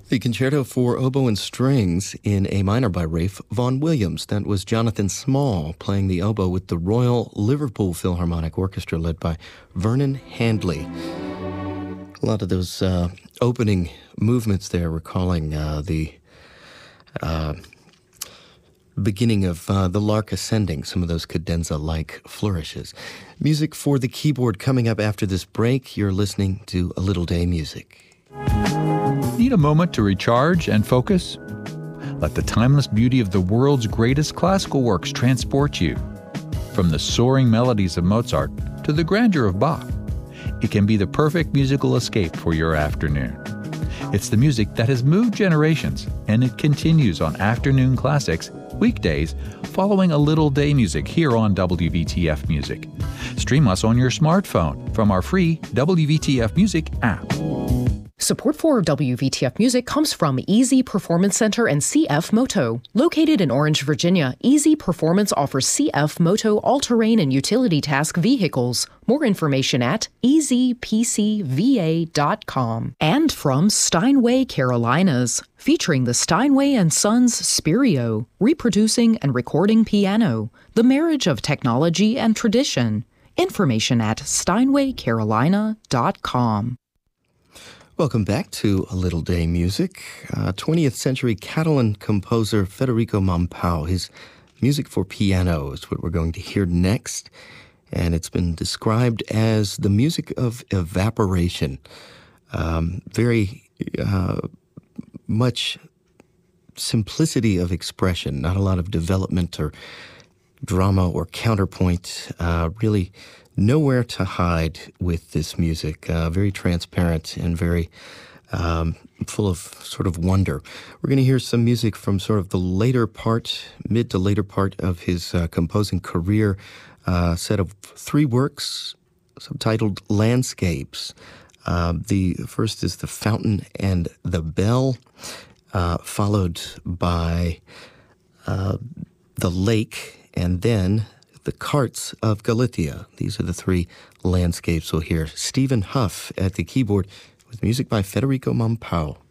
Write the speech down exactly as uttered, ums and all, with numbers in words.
The Concerto for Oboe and Strings in A minor by Ralph Vaughan Williams. That was Jonathan Small playing the oboe with the Royal Liverpool Philharmonic Orchestra led by Vernon Handley. A lot of those uh, opening movements there recalling uh, the uh, beginning of uh, the Lark Ascending, some of those cadenza-like flourishes. Music for the keyboard coming up after this break. You're listening to A Little Day Music. Need a moment to recharge and focus? Let the timeless beauty of the world's greatest classical works transport you. From the soaring melodies of Mozart to the grandeur of Bach, it can be the perfect musical escape for your afternoon. It's the music that has moved generations, and it continues on Afternoon Classics, weekdays, following A Little Day Music here on W V T F Music. Stream us on your smartphone from our free W V T F Music app. Support for W V T F Music comes from Easy Performance Center and C F Moto. Located in Orange, Virginia, Easy Performance offers C F Moto all-terrain and utility task vehicles. More information at easy p c v a dot com. And from Steinway Carolinas, featuring the Steinway and Sons Spirio, reproducing and recording piano, the marriage of technology and tradition. Information at steinway carolina dot com. Welcome back to A Little Day Music. Uh, twentieth century Catalan composer Federico Mompau. His music for piano is what we're going to hear next. And it's been described as the music of evaporation. Um, very uh, much simplicity of expression, not a lot of development or drama or counterpoint. Uh, really nowhere to hide with this music. Uh, very transparent and very um, full of sort of wonder. We're going to hear some music from sort of the later part, mid to later part of his uh, composing career. A set of three works subtitled Landscapes. Uh, the first is The Fountain and the Bell, uh, followed by uh, The Lake, and then The Carts of Galicia. These are the three landscapes we'll hear. Stephen Huff at the keyboard with music by Federico Mompau.